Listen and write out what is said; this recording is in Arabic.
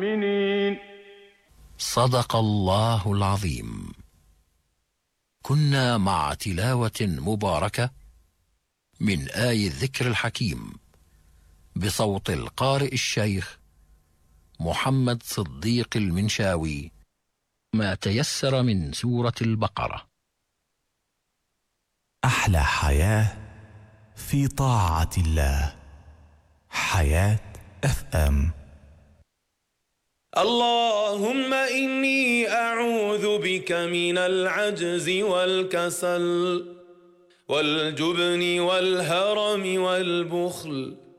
صدق الله العظيم. كنا مع تلاوة مباركة من آي الذكر الحكيم بصوت القارئ الشيخ محمد صديق المنشاوي، ما تيسر من سورة البقرة. أحلى حياة في طاعة الله. حياة FM. اللهم إني أعوذ بك من العجز والكسل والجبن والهرم والبخل